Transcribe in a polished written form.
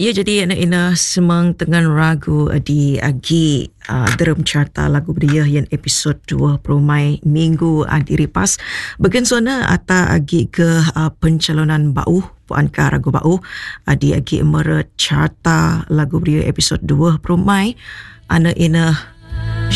Ya, jadi anak ina semang tengan ragu di agi derem carta lagu beria yang episod 2 Mai minggu diripas. Bagian sona ata agi ke pencalonan bau puan ka ragu bau di agi emera carta lagu beria episod 2 Mai. Anak ina